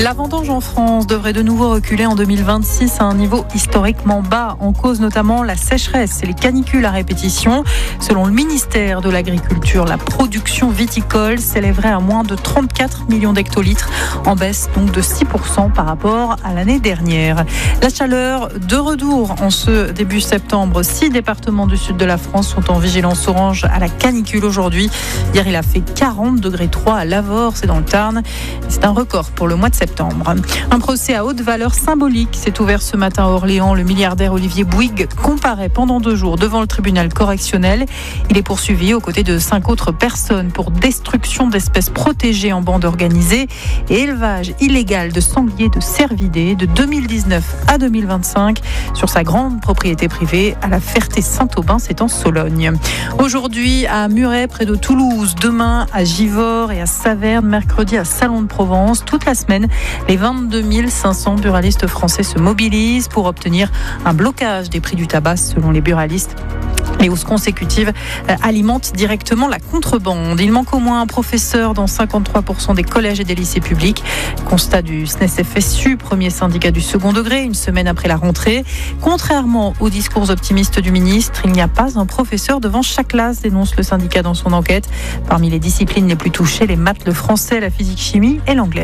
La vendange en France devrait de nouveau reculer en 2026 à un niveau historiquement bas, en cause notamment la sécheresse et les canicules à répétition. Selon le ministère de l'Agriculture, la production viticole s'élèverait à moins de 34 millions d'hectolitres, en baisse donc de 6% par rapport à l'année dernière. La chaleur de retour en ce début septembre. 6 départements du sud de la France sont en vigilance orange à la canicule aujourd'hui. Hier, il a fait 40,3 degrés à Lavore, c'est dans le Tarn. C'est un record pour le mois de septembre. Un procès à haute valeur symbolique s'est ouvert ce matin à Orléans. Le milliardaire Olivier Bouygues comparaît pendant 2 jours devant le tribunal correctionnel. Il est poursuivi aux côtés de 5 autres personnes pour destruction d'espèces protégées en bande organisée et élevage illégal de sangliers de cervidés de 2019 à 2025 sur sa grande propriété privée à la Ferté-Saint-Aubin, c'est en Sologne. Aujourd'hui à Muret, près de Toulouse, demain à Givors et à Saverne, mercredi à Salon de Provence. Toute la semaine, les 22 500 buralistes français se mobilisent pour obtenir un blocage des prix du tabac selon les buralistes. Les hausses consécutives alimentent directement la contrebande. Il manque au moins un professeur dans 53% des collèges et des lycées publics. Constat du SNES-FSU, premier syndicat du second degré, une semaine après la rentrée. Contrairement aux discours optimistes du ministre, il n'y a pas un professeur devant chaque classe, dénonce le syndicat dans son enquête. Parmi les disciplines les plus touchées, les maths, le français, la physique-chimie et l'anglais.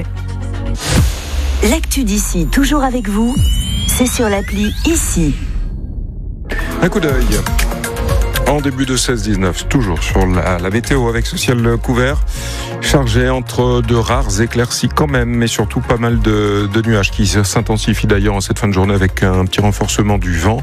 L'actu d'ici, toujours avec vous, c'est sur l'appli Ici. Un coup d'œil. En début de 16-19, toujours sur la météo avec ce ciel couvert, chargé entre de rares éclaircies quand même, mais surtout pas mal de nuages qui s'intensifient d'ailleurs en cette fin de journée avec un petit renforcement du vent.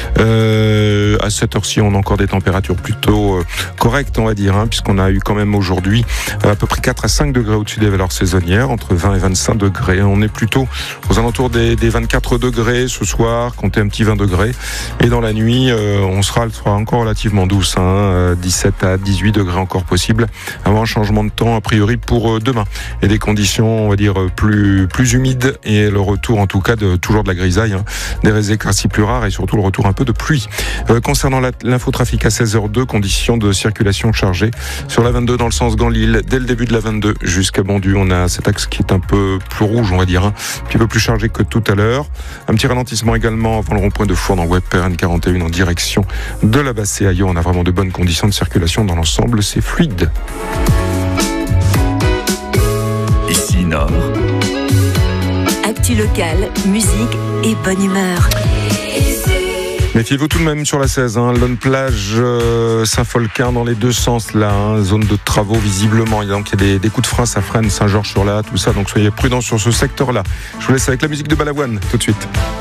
À cette heure-ci, on a encore des températures plutôt correctes, on va dire, puisqu'on a eu quand même aujourd'hui à peu près 4 à 5 degrés au-dessus des valeurs saisonnières, entre 20 et 25 degrés. On est plutôt aux alentours des 24 degrés ce soir, comptez un petit 20 degrés. Et dans la nuit, on sera encore relativement douce, 17 à 18 degrés encore possible, avant un changement de temps a priori pour demain. Et des conditions, on va dire, plus humides et le retour en tout cas toujours de la grisaille, des éclaircies plus rares et surtout le retour un peu de pluie. Concernant l'infotrafic à 16h02, conditions de circulation chargées sur la 22 dans le sens Gand-Lille, dès le début de la 22 jusqu'à Bondu, on a cet axe qui est un peu plus rouge, on va dire, un petit peu plus chargé que tout à l'heure. Un petit ralentissement également avant le rond-point de Fournes en Web RN41 en direction de la Bassée à Lyon. On a vraiment de bonnes conditions de circulation dans l'ensemble, c'est fluide. Ici Nord. Actu locale, musique et bonne humeur. Méfiez-vous tout de même sur la 16, Lone Plage, Saint-Folquin dans les deux sens là, zone de travaux visiblement. Donc il y a des coups de frein, ça freine, Saint-Georges sur la, tout ça. Donc soyez prudents sur ce secteur-là. Je vous laisse avec la musique de Balavoine tout de suite.